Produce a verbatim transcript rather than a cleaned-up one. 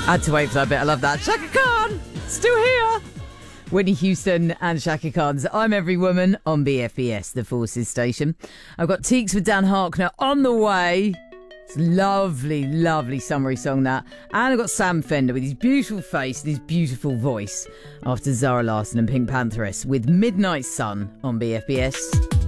had to wait for that bit. I love that. Shaka Khan, still here. Whitney Houston and Shaka Khan's I'm Every Woman on B F B S, the Forces station. I've got Teeks with Dan Harkner on the way. It's a lovely, lovely summery song, that. And I've got Sam Fender with his beautiful face and his beautiful voice after Zara Larsson and Pink Pantheress with Midnight Sun on B F B S.